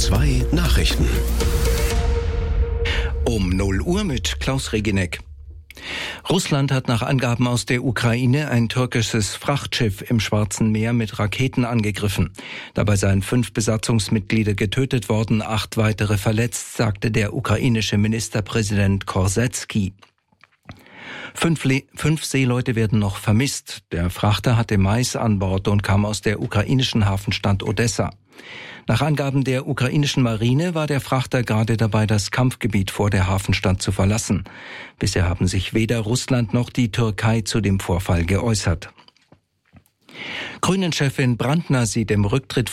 SWR2 Nachrichten. Um 0 Uhr mit Klaus Reginek. Russland hat nach Angaben aus der Ukraine ein türkisches Frachtschiff im Schwarzen Meer mit Raketen angegriffen. Dabei seien 5 Besatzungsmitglieder getötet worden, 8 weitere verletzt, sagte der ukrainische Ministerpräsident Korsetski. 5 Seeleute werden noch vermisst. Der Frachter hatte Mais an Bord und kam aus der ukrainischen Hafenstadt Odessa. Nach Angaben der ukrainischen Marine war der Frachter gerade dabei, das Kampfgebiet vor der Hafenstadt zu verlassen. Bisher haben sich weder Russland noch die Türkei zu dem Vorfall geäußert. Grünen-Chefin Brandner sieht im Rücktritt